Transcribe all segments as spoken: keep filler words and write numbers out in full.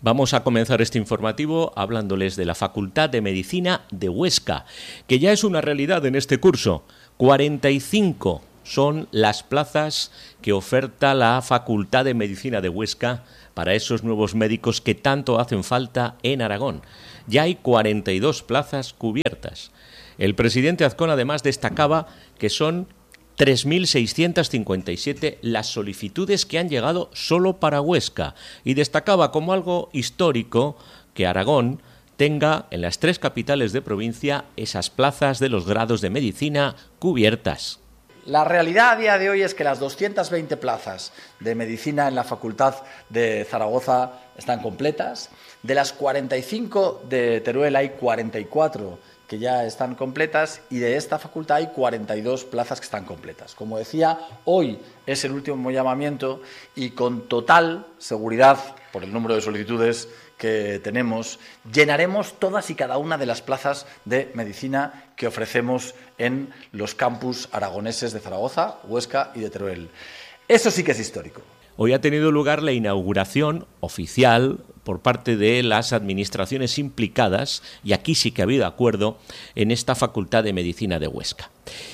Vamos a comenzar este informativo hablándoles de la Facultad de Medicina de Huesca, que ya es una realidad en este curso. cuarenta y cinco son las plazas que oferta la Facultad de Medicina de Huesca para esos nuevos médicos que tanto hacen falta en Aragón. Ya hay cuarenta y dos plazas cubiertas. El presidente Azcón además destacaba que son tres mil seiscientas cincuenta y siete las solicitudes que han llegado solo para Huesca y destacaba como algo histórico que Aragón tenga en las tres capitales de provincia esas plazas de los grados de medicina cubiertas. La realidad a día de hoy es que las doscientas veinte plazas de medicina en la Facultad de Zaragoza están completas. De las cuarenta y cinco de Teruel hay cuarenta y cuatro que ya están completas y de esta facultad hay cuarenta y dos plazas que están completas. Como decía, hoy es el último llamamiento y con total seguridad, por el número de solicitudes que tenemos, llenaremos todas y cada una de las plazas de medicina que ofrecemos en los campus aragoneses de Zaragoza, Huesca y de Teruel. Eso sí que es histórico. Hoy ha tenido lugar la inauguración oficial por parte de las administraciones implicadas, y aquí sí que ha habido acuerdo, en esta Facultad de Medicina de Huesca.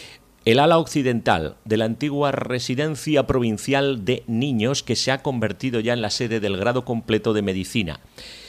El ala occidental de la antigua Residencia Provincial de Niños, que se ha convertido ya en la sede del grado completo de Medicina.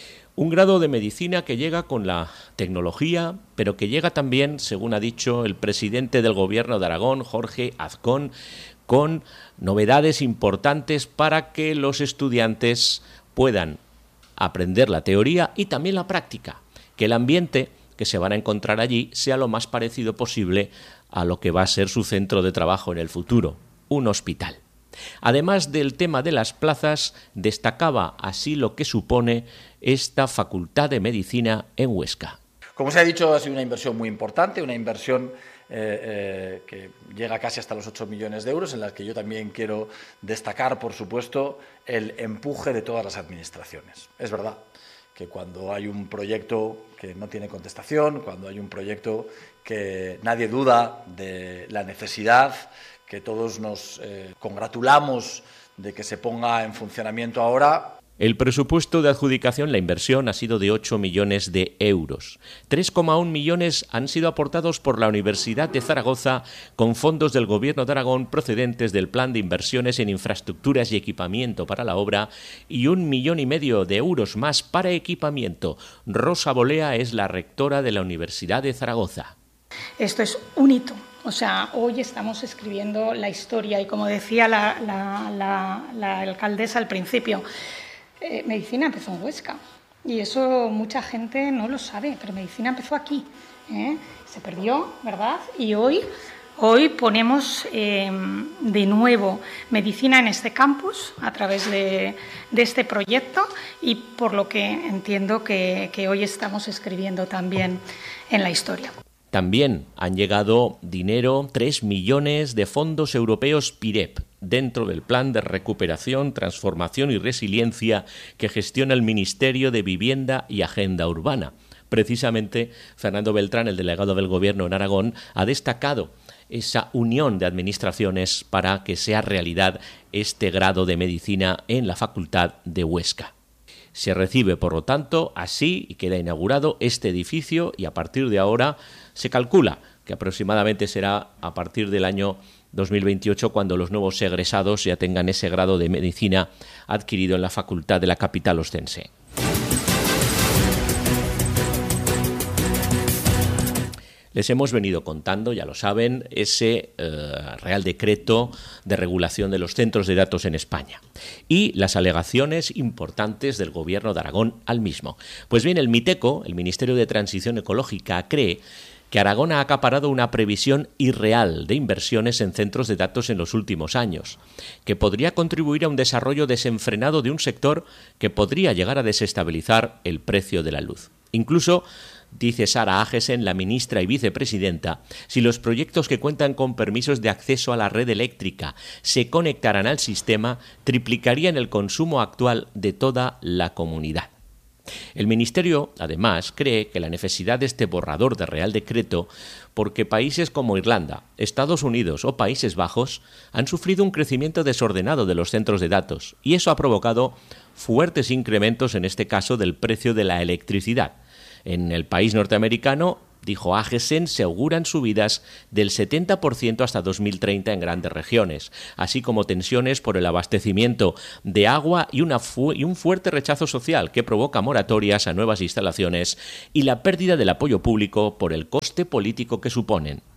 Un grado de medicina que llega con la tecnología, pero que llega también, según ha dicho el presidente del Gobierno de Aragón, Jorge Azcón, con novedades importantes para que los estudiantes puedan aprender la teoría y también la práctica, que el ambiente que se van a encontrar allí sea lo más parecido posible a lo que va a ser su centro de trabajo en el futuro, un hospital. Además del tema de las plazas, destacaba así lo que supone esta Facultad de Medicina en Huesca. Como se ha dicho, ha sido una inversión muy importante, una inversión eh, eh, que llega casi hasta los ocho millones de euros, en la que yo también quiero destacar, por supuesto, el empuje de todas las administraciones. Es verdad que cuando hay un proyecto que no tiene contestación, cuando hay un proyecto que nadie duda de la necesidad, que todos nos eh, congratulamos de que se ponga en funcionamiento ahora. El presupuesto de adjudicación, la inversión, ha sido de ocho millones de euros. tres coma uno millones han sido aportados por la Universidad de Zaragoza con fondos del Gobierno de Aragón procedentes del Plan de Inversiones en Infraestructuras y Equipamiento para la obra y un millón y medio de euros más para equipamiento. Rosa Bolea es la rectora de la Universidad de Zaragoza. Esto es un hito. O sea, hoy estamos escribiendo la historia y, como decía la, la, la, la alcaldesa al principio, eh, medicina empezó en Huesca y eso mucha gente no lo sabe, pero medicina empezó aquí, ¿eh? Se perdió, ¿verdad? Y hoy, hoy ponemos eh, de nuevo medicina en este campus a través de, de este proyecto y por lo que entiendo que, que hoy estamos escribiendo también en la historia. También han llegado dinero, tres millones de fondos europeos PIREP, dentro del Plan de Recuperación, Transformación y Resiliencia que gestiona el Ministerio de Vivienda y Agenda Urbana. Precisamente, Fernando Beltrán, el delegado del Gobierno en Aragón, ha destacado esa unión de administraciones para que sea realidad este grado de medicina en la Facultad de Huesca. Se recibe, por lo tanto, así y queda inaugurado este edificio y a partir de ahora se calcula que aproximadamente será a partir del año dos mil veintiocho cuando los nuevos egresados ya tengan ese grado de medicina adquirido en la Facultad de la capital ostense. Les hemos venido contando, ya lo saben, ese eh, Real Decreto de regulación de los centros de datos en España y las alegaciones importantes del Gobierno de Aragón al mismo. Pues bien, el MITECO, el Ministerio de Transición Ecológica, cree que Aragón ha acaparado una previsión irreal de inversiones en centros de datos en los últimos años, que podría contribuir a un desarrollo desenfrenado de un sector que podría llegar a desestabilizar el precio de la luz. Incluso, dice Sara Agesen, la ministra y vicepresidenta, si los proyectos que cuentan con permisos de acceso a la red eléctrica se conectaran al sistema, triplicarían el consumo actual de toda la comunidad. El Ministerio, además, cree que la necesidad de este borrador de Real Decreto porque países como Irlanda, Estados Unidos o Países Bajos han sufrido un crecimiento desordenado de los centros de datos y eso ha provocado fuertes incrementos, en este caso, del precio de la electricidad. En el país norteamericano, dijo Agesen, se auguran subidas del setenta por ciento hasta dos mil treinta en grandes regiones, así como tensiones por el abastecimiento de agua y, una fu- y un fuerte rechazo social que provoca moratorias a nuevas instalaciones y la pérdida del apoyo público por el coste político que suponen.